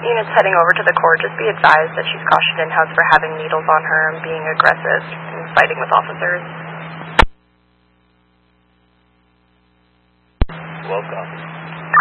units heading over to the court, just be advised that she's cautioned in-house for having needles on her and being aggressive and fighting with officers. Welcome.